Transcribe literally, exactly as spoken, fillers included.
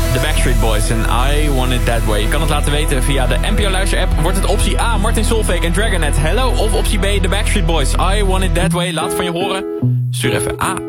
The Backstreet Boys en I Want It That Way. Je kan het laten weten via de N P O Luister-app. Wordt het optie A, Martin Solveig en Dragonet, Hello? Of optie B, The Backstreet Boys, I Want It That Way. Laat van je horen. Stuur even A